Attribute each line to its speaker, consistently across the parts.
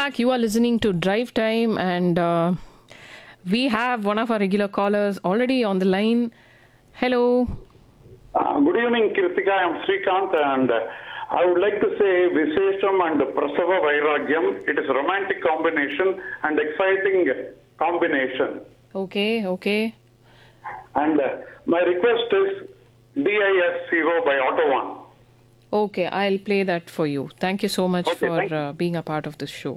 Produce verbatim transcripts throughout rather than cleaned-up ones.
Speaker 1: back. You are listening to Drive Time, and uh, we have one of our regular callers already on the line. Hello.
Speaker 2: Uh, good evening, Kirtika. I am Srikanth, and uh, I would like to say Visesham and Prasava Vairagyam. It is a romantic combination and exciting combination.
Speaker 1: Okay, okay.
Speaker 2: And uh, my request is D I S Zero by Auto One.
Speaker 1: Okay, I'll play that for you. Thank you so much
Speaker 2: Okay,
Speaker 1: for uh, being a part of this show.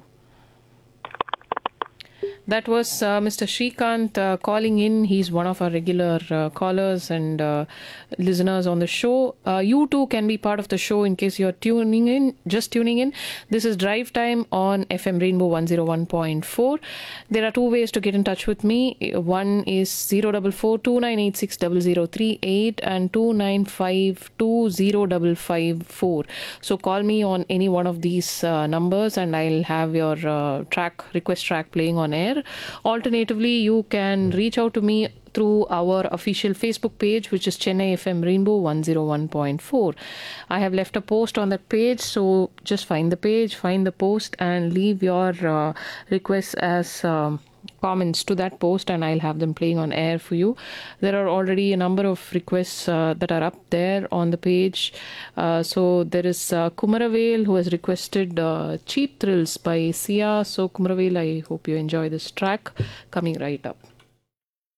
Speaker 1: That was uh, Mister Srikanth uh, calling in. He's one of our regular uh, callers and uh, listeners on the show. Uh, you too can be part of the show in case you're tuning in, just tuning in. This is Drive Time on F M Rainbow one oh one point four. There are two ways to get in touch with me. One is zero four four, two nine eight six, zero zero three eight and two nine five two zero five five four. So call me on any one of these uh, numbers and I'll have your uh, track, request track playing on air. Alternatively, you can reach out to me through our official Facebook page, which is Chennai F M Rainbow one oh one point four. I have left a post on that page, so just find the page, find the post, and leave your uh, requests as um, comments to that post, and I'll have them playing on air for you. There are already a number of requests uh, that are up there on the page. Uh, so there is uh, Kumaravel who has requested uh, Cheap Thrills by Sia. So Kumaravel, I hope you enjoy this track coming right up.